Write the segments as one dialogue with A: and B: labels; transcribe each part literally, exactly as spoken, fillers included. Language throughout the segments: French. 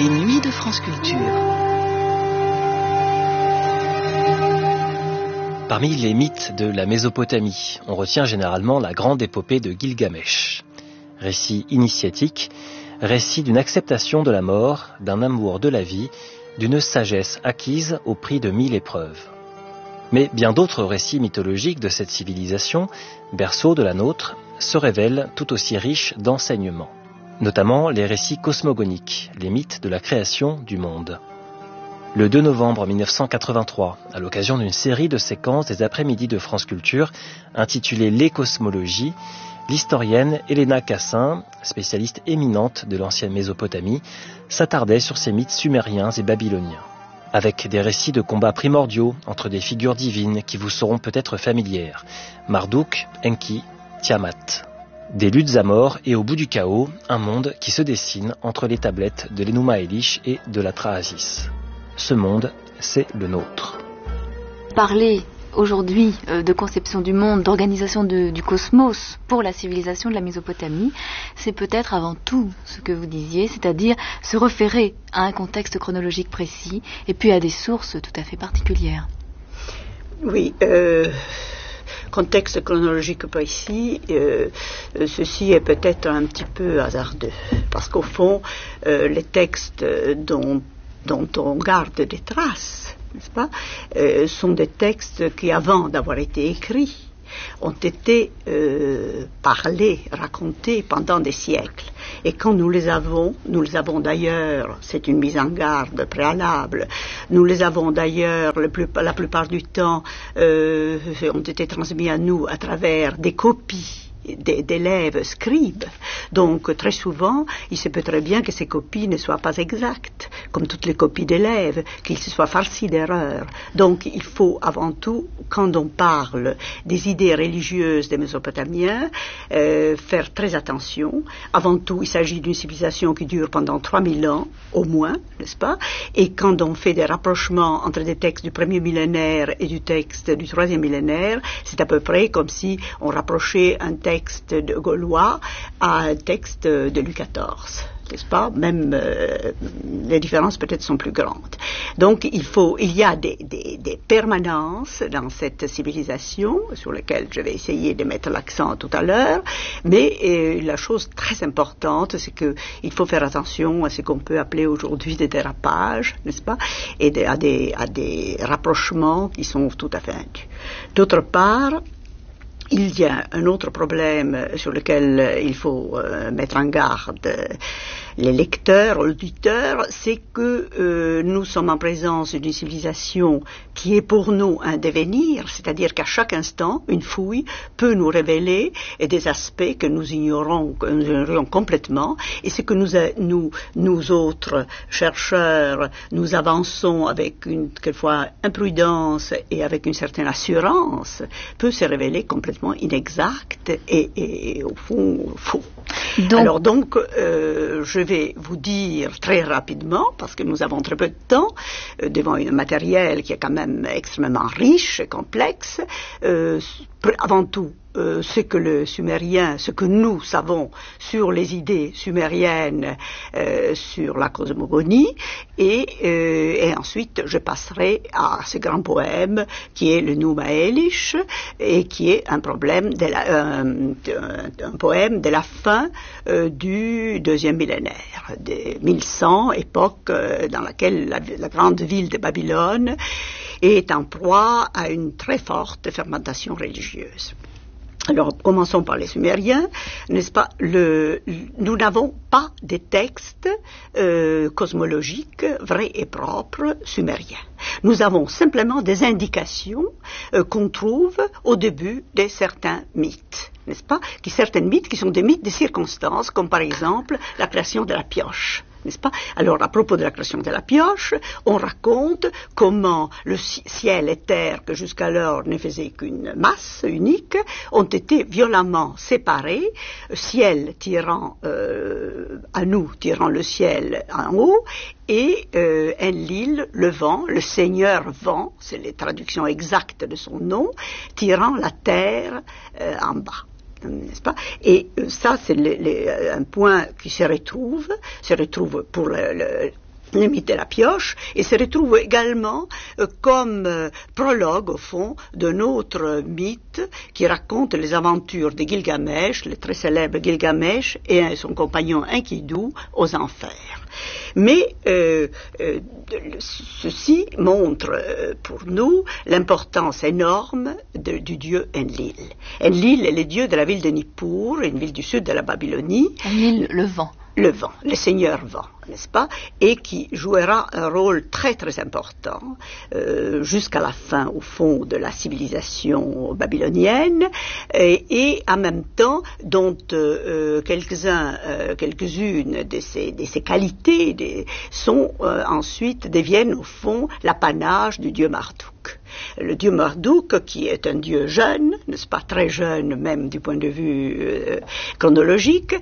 A: Les nuits de France Culture.
B: Parmi les mythes de la Mésopotamie, on retient généralement la grande épopée de Gilgamesh. Récit initiatique, récit d'une acceptation de la mort, d'un amour de la vie, d'une sagesse acquise au prix de mille épreuves. Mais bien d'autres récits mythologiques de cette civilisation, berceau de la nôtre, se révèlent tout aussi riches d'enseignements. Notamment les récits cosmogoniques, les mythes de la création du monde. Le deux novembre mille neuf cent quatre-vingt-trois, à l'occasion d'une série de séquences des après-midi de France Culture intitulée Les Cosmologies, l'historienne Helena Cassin, spécialiste éminente de l'ancienne Mésopotamie, s'attardait sur ces mythes sumériens et babyloniens, avec des récits de combats primordiaux entre des figures divines qui vous seront peut-être familières, Marduk, Enki, Tiamat. Des luttes à mort et au bout du chaos, un monde qui se dessine entre les tablettes de l'Enuma Elish et de la Trahasis. Ce monde, c'est le nôtre.
C: Parler aujourd'hui euh, de conception du monde, d'organisation de, du cosmos pour la civilisation de la Mésopotamie, c'est peut-être avant tout ce que vous disiez, c'est-à-dire se référer à un contexte chronologique précis et puis à des sources tout à fait particulières.
D: Oui, euh... contexte chronologique précis, euh, ceci est peut-être un petit peu hasardeux, parce qu'au fond, euh, les textes dont, dont on garde des traces, n'est-ce pas, euh, sont des textes qui, avant d'avoir été écrits, ont été euh, parlés, racontés pendant des siècles. Et quand nous les avons, nous les avons d'ailleurs, c'est une mise en garde préalable, nous les avons d'ailleurs, le plus, la plupart du temps, euh, ont été transmis à nous à travers des copies d'élèves scribes. Donc très souvent, il se peut très bien que ces copies ne soient pas exactes, comme toutes les copies d'élèves, qu'ils se soient farcis d'erreurs. Donc il faut avant tout, quand on parle des idées religieuses des Mésopotamiens, euh, faire très attention. Avant tout, il s'agit d'une civilisation qui dure pendant trois mille ans, au moins, n'est-ce pas? Et quand on fait des rapprochements entre des textes du premier millénaire et du texte du troisième millénaire, c'est à peu près comme si on rapprochait un texte texte de Gaulois à un texte de Louis quatorze, n'est-ce pas? Même euh, les différences peut-être sont plus grandes. Donc il faut, il y a des, des, des permanences dans cette civilisation sur lesquelles je vais essayer de mettre l'accent tout à l'heure, mais euh, la chose très importante, c'est que il faut faire attention à ce qu'on peut appeler aujourd'hui des dérapages, n'est-ce pas? Et de, à des à des rapprochements qui sont tout à fait indus. D'autre part, il y a un autre problème sur lequel il faut euh, mettre en garde euh, les lecteurs, auditeurs, c'est que euh, nous sommes en présence d'une civilisation qui est pour nous un devenir, c'est-à-dire qu'à chaque instant, une fouille peut nous révéler des aspects que nous ignorons, que nous ignorions complètement, et ce que nous, nous, nous autres chercheurs, nous avançons avec une, quelquefois, imprudence et avec une certaine assurance, peut se révéler complètement inexact et, et, et au fond, faux. Donc, Alors donc, euh, je vais vous dire très rapidement, parce que nous avons très peu de temps, euh, devant un matériel qui est quand même extrêmement riche et complexe, euh, avant tout, Euh, ce que le sumérien, ce que nous savons sur les idées sumériennes, euh, sur la cosmogonie, et, euh, et ensuite je passerai à ce grand poème qui est le Enuma Elish, et qui est un problème de la, euh, un, un poème de la fin euh, du deuxième millénaire, de mille cent, époque euh, dans laquelle la, la grande ville de Babylone est en proie à une très forte fermentation religieuse. Alors, commençons par les Sumériens, n'est-ce pas? Le, nous n'avons pas des textes euh, cosmologiques vrais et propres sumériens. Nous avons simplement des indications euh, qu'on trouve au début de certains mythes, n'est-ce pas? Qui, certains mythes qui sont des mythes de circonstances, comme par exemple la création de la pioche. N'est-ce pas? Alors, à propos de la création de la pioche, on raconte comment le ciel et terre, que jusqu'alors ne faisaient qu'une masse unique, ont été violemment séparés, ciel tirant euh, à nous, tirant le ciel en haut, et euh, Enlil, le vent, le seigneur vent, c'est les traductions exactes de son nom, tirant la terre euh, en bas. N'est-ce pas? Et euh, ça, c'est le, le, un point qui se retrouve, se retrouve pour le, le, le mythe de la pioche, et se retrouve également euh, comme euh, prologue, au fond, d'un autre mythe qui raconte les aventures de Gilgamesh, le très célèbre Gilgamesh, et son compagnon Enkidu aux enfers. Mais euh, euh, ceci montre euh, pour nous l'importance énorme de, du dieu Enlil. Enlil est le dieu de la ville de Nippur, une ville du sud de la Babylonie.
C: Enlil, le vent.
D: Le vent, le seigneur vent, n'est-ce pas, et qui jouera un rôle très très important euh, jusqu'à la fin, au fond, de la civilisation babylonienne, et, et en même temps dont euh, quelques-uns, euh, quelques-unes de ces, de ces qualités des, sont euh, ensuite deviennent au fond l'apanage du dieu Marduk. Le dieu Marduk, qui est un dieu jeune, n'est-ce pas, très jeune même du point de vue euh, chronologique,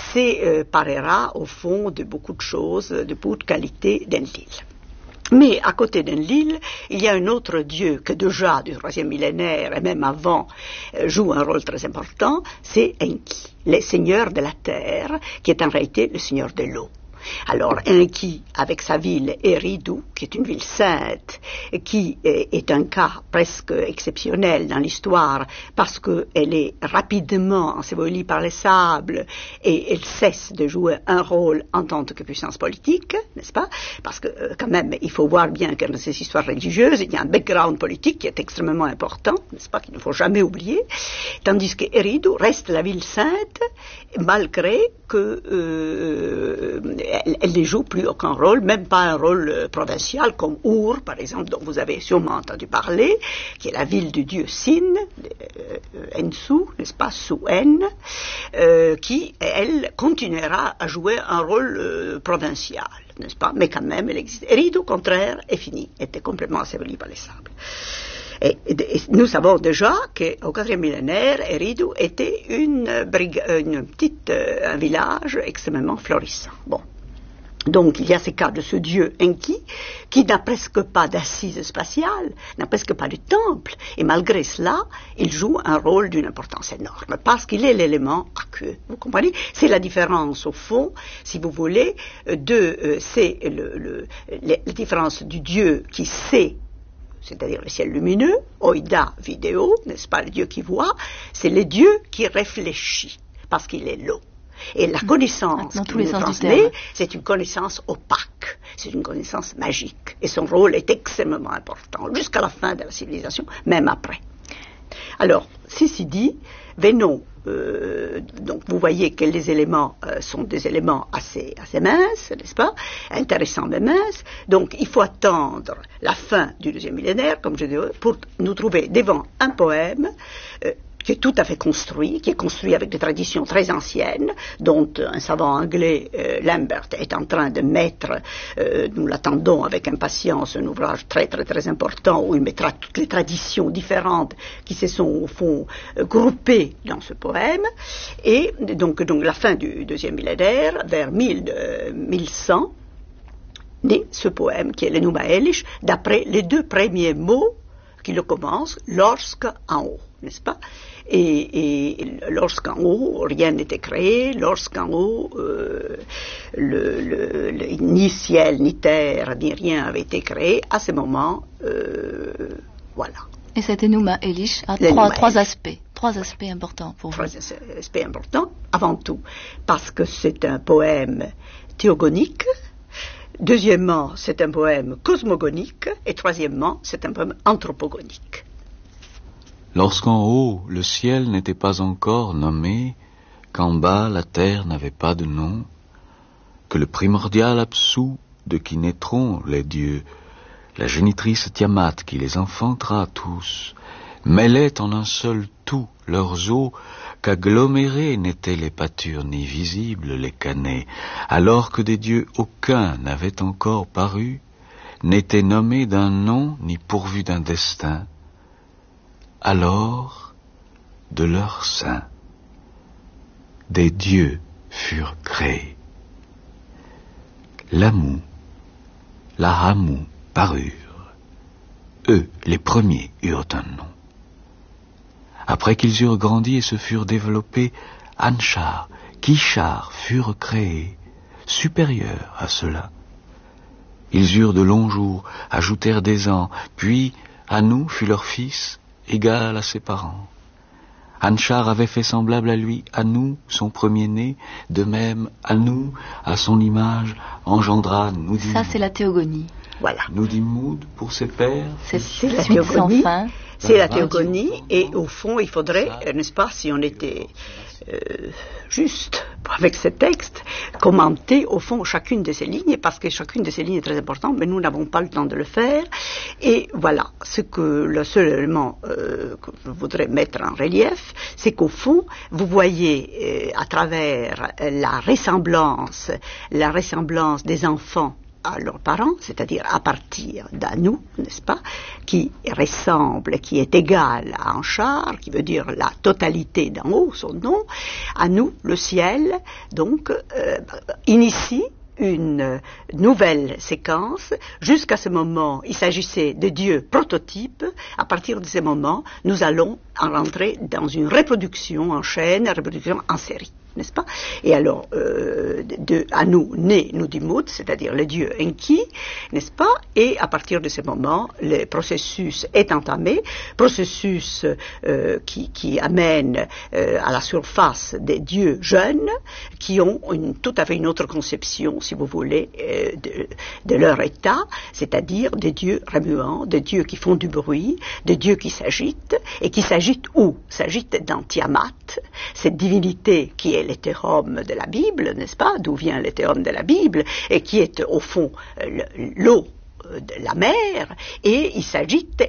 D: séparera euh, au fond de beaucoup de choses, de beaucoup de qualités d'Enlil. Mais à côté d'Enlil, il y a un autre dieu que déjà du troisième millénaire et même avant euh, joue un rôle très important, c'est Enki, le seigneur de la terre, qui est en réalité le seigneur de l'eau. Alors Enki, avec sa ville Eridu, qui est une ville sainte, qui est un cas presque exceptionnel dans l'histoire parce qu'elle est rapidement ensevelie par les sables et elle cesse de jouer un rôle en tant que puissance politique, n'est-ce pas? Parce que euh, quand même, il faut voir bien que dans ces histoires religieuses, il y a un background politique qui est extrêmement important, n'est-ce pas, qu'il ne faut jamais oublier, tandis que Eridu reste la ville sainte malgré que euh, elle, elle ne joue plus aucun rôle, même pas un rôle euh, provincial comme Ur, par exemple, dont vous avez sûrement entendu parler, qui est la ville du dieu Sin, euh, Ensu, n'est-ce pas, Suen, euh, qui, elle, continuera à jouer un rôle euh, provincial, n'est-ce pas, mais quand même, elle existe. Eridu, au contraire, est fini, était complètement ensevelie par les sables. Et, et, et nous savons déjà qu'au quatrième millénaire, Eridu était une, briga- une petite, euh, un village extrêmement florissant. Bon. Donc, il y a ce cas de ce dieu Enki, qui n'a presque pas d'assise spatiale, n'a presque pas de temple, et malgré cela, il joue un rôle d'une importance énorme, parce qu'il est l'élément aqueux. Vous comprenez? C'est la différence, au fond, si vous voulez, de, euh, c'est le, le, la différence du dieu qui sait, c'est-à-dire le ciel lumineux, oida vidéo, n'est-ce pas, le dieu qui voit, c'est le dieu qui réfléchit, parce qu'il est l'eau. Et la connaissance
C: dans
D: qu'il
C: tous les
D: nous
C: sens
D: transmet,
C: du terme,
D: c'est une connaissance opaque, c'est une connaissance magique. Et son rôle est extrêmement important, jusqu'à la fin de la civilisation, même après. Alors, ceci dit, venons, euh, donc vous voyez que les éléments euh, sont des éléments assez, assez minces, n'est-ce pas, intéressants mais minces. Donc, il faut attendre la fin du deuxième millénaire, comme je dis, pour nous trouver devant un poème euh, qui est tout à fait construit, qui est construit avec des traditions très anciennes, dont un savant anglais, euh, Lambert, est en train de mettre, euh, nous l'attendons avec impatience, un ouvrage très très très important où il mettra toutes les traditions différentes qui se sont au fond euh, groupées dans ce poème. Et donc, donc la fin du deuxième millénaire, vers mille, euh, mille cent, naît ce poème qui est le Numa Elish, d'après les deux premiers mots qui le commencent, lorsque en haut, n'est-ce pas? Et, et lorsqu'en haut, rien n'était créé, lorsqu'en haut, euh, le, le, le, ni ciel, ni terre, ni rien avait été créé, à ce moment, euh, voilà.
C: Et cet Enuma Elish a trois, trois aspects, trois aspects importants pour
D: trois
C: vous.
D: Trois aspects importants, avant tout, parce que c'est un poème théogonique. Deuxièmement, c'est un poème cosmogonique, et troisièmement, c'est un poème anthropogonique.
A: Lorsqu'en haut, le ciel n'était pas encore nommé, qu'en bas, la terre n'avait pas de nom, que le primordial Apsu, de qui naîtront les dieux, la génitrice Tiamat qui les enfantera tous, mêlait en un seul tout leurs eaux, qu'agglomérées n'étaient les pâtures ni visibles les canets, alors que des dieux aucun n'avait encore paru, n'était nommé d'un nom ni pourvu d'un destin. Alors, de leur sein, des dieux furent créés. L'Amou, la Hamou parurent. Eux, les premiers, eurent un nom. Après qu'ils eurent grandi et se furent développés, Anshar, Kishar furent créés, supérieurs à ceux-là. Ils eurent de longs jours, ajoutèrent des ans, puis Anu fut leur fils, égal à ses parents. Anshar avait fait semblable à lui, Anu, son premier-né, de même Anu, à son image, engendra Nudimmud.
C: Ça, c'est la théogonie.
D: Voilà.
A: Nudimmud pour ses pères.
C: C'est
D: C'est la
C: suite sans
D: théogonie.
C: fin.
D: C'est la théogonie, et au fond, il faudrait, n'est-ce pas, si on était euh, juste avec ce texte, commenter au fond chacune de ces lignes, parce que chacune de ces lignes est très importante, mais nous n'avons pas le temps de le faire. Et voilà, ce que le seul élément euh, que je voudrais mettre en relief, c'est qu'au fond, vous voyez euh, à travers la ressemblance, la ressemblance des enfants à leurs parents, c'est-à-dire à partir d'Anu, n'est-ce pas, qui ressemble, qui est égal à Anshar, qui veut dire la totalité d'en haut, son nom. Anu, le ciel, donc, euh, initie une nouvelle séquence. Jusqu'à ce moment, il s'agissait de Dieu prototype. À partir de ce moment, nous allons en rentrer dans une reproduction en chaîne, une reproduction en série. N'est-ce pas? Et alors, euh, de Anu naît Nudimmud, c'est-à-dire le dieu Enki, n'est-ce pas? Et à partir de ce moment, le processus est entamé, processus euh, qui, qui amène euh, à la surface des dieux jeunes qui ont une, tout à fait une autre conception, si vous voulez, euh, de, de leur état, c'est-à-dire des dieux remuants, des dieux qui font du bruit, des dieux qui s'agitent, et qui s'agitent où? S'agitent dans Tiamat, cette divinité qui est l'hétérum de la Bible, n'est-ce pas, d'où vient l'hétérum de la Bible, et qui est au fond l'eau de la mer, et il s'agite